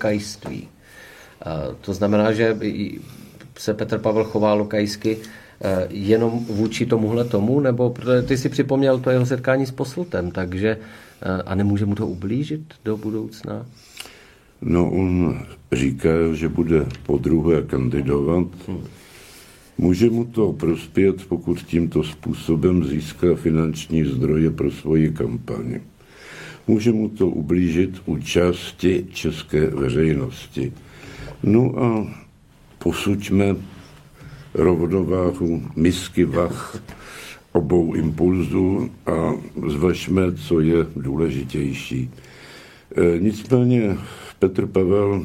lokajství. To znamená, že se Petr Pavel chová lokajsky jenom vůči tomuhle tomu, nebo protože ty si připomněl to jeho setkání s Posseltem, takže a nemůže mu to ublížit do budoucna? No, on říká, že bude podruhé kandidovat. Může mu to prospět, pokud tímto způsobem získá finanční zdroje pro svoji kampaň. Může mu to ublížit u části české veřejnosti. No a posuďme rovnováhu misky vah obou impulzů a zvažme, co je důležitější. Nicméně Petr Pavel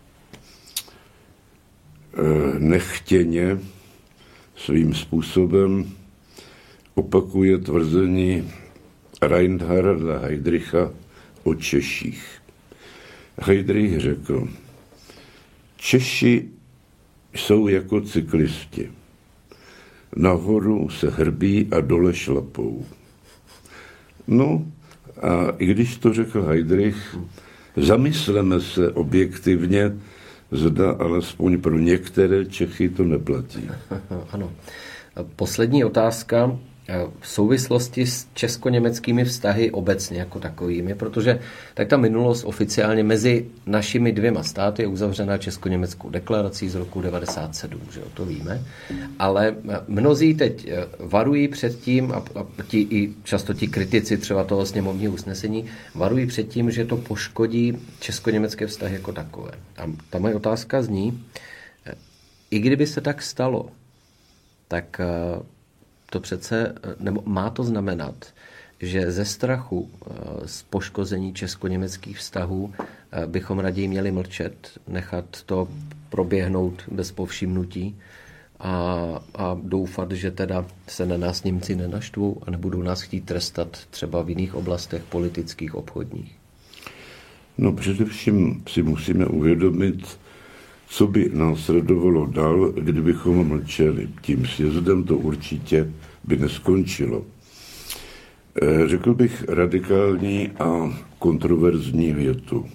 nechtěně svým způsobem opakuje tvrzení Reinharda Heydricha o Češích. Heydrich řekl, Češi jsou jako cyklisti. Nahoru se hrbí a dole šlapou. No a i když to řekl Heydrich, zamysleme se objektivně, zda alespoň pro některé Čechy to neplatí. Ano. Poslední otázka v souvislosti s česko-německými vztahy obecně jako takovými, protože tak ta minulost oficiálně mezi našimi dvěma státy je uzavřená česko-německou deklarací z roku 1997, že jo, to víme, ale mnozí teď varují před tím, a často ti kritici třeba toho sněmovního usnesení, varují před tím, že to poškodí česko-německé vztahy jako takové. A ta moje otázka zní, i kdyby se tak stalo, tak to přece, nebo má to znamenat, že ze strachu z poškození česko-německých vztahů bychom raději měli mlčet, nechat to proběhnout bez povšimnutí a doufat, že teda se na nás Němci nenaštvou a nebudou nás chtít trestat třeba v jiných oblastech politických, obchodních. No především si musíme uvědomit, co by následovalo dál, kdybychom mlčeli. Tím sjezdem to určitě by neskončilo. Řekl bych radikální a kontroverzní větu.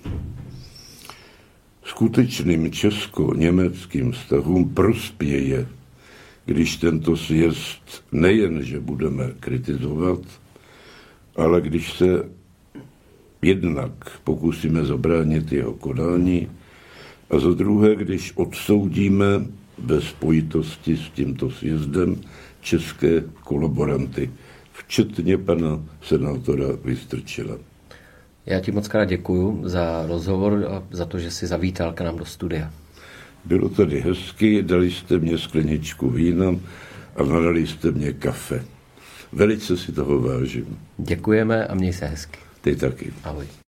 Skutečným česko-německým vztahům prospěje, když tento sjezd nejen, že budeme kritizovat, ale když se jednak pokusíme zabránit jeho konání, a za druhé, když odsoudíme ve spojitosti s tímto sjezdem české kolaboranty, včetně pana senátora Vystrčila. Já ti moc krát děkuju za rozhovor a za to, že jsi zavítal k nám do studia. Bylo tady hezky, dali jste mě skleničku vína a nadali jste mě kafe. Velice si toho vážím. Děkujeme a měj se hezky. Ty taky. Ahoj.